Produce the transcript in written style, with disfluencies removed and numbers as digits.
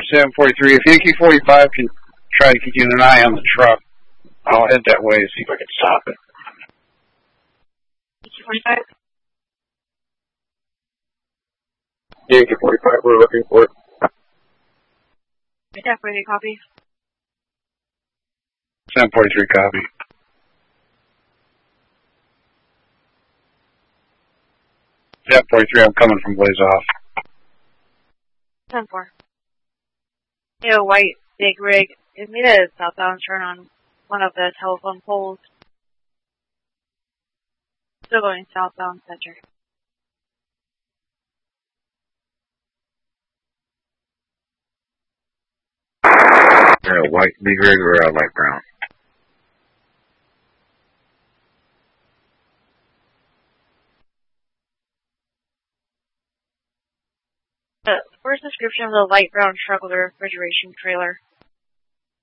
743. If Yankee 45 can try to keep an eye on the truck, I'll head that way and see if I can stop it. Yankee 45? Yankee 45, we're looking for it. Yeah, 43 copy. 743 copy. 743, I'm coming from Blaze Off. 10-4. Yeah, white, big rig. It made a southbound turn on one of the telephone poles. Still going southbound center. White big rig or light brown? The first description of the light brown truck with a refrigeration trailer.